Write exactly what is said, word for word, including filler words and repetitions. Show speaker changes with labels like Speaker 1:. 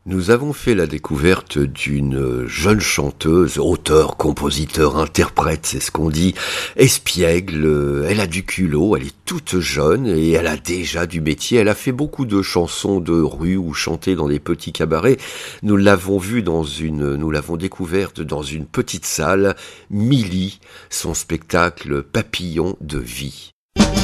Speaker 1: Nous avons fait la découverte d'une jeune chanteuse, auteur, compositeur, interprète, c'est ce qu'on dit, espiègle. Elle a du culot, elle est toute jeune et elle a déjà du métier. Elle a fait beaucoup de chansons de rue ou chanté dans des petits cabarets. Nous l'avons vue dans une, nous l'avons découverte dans une petite salle, Milly, son spectacle Papillon de vie.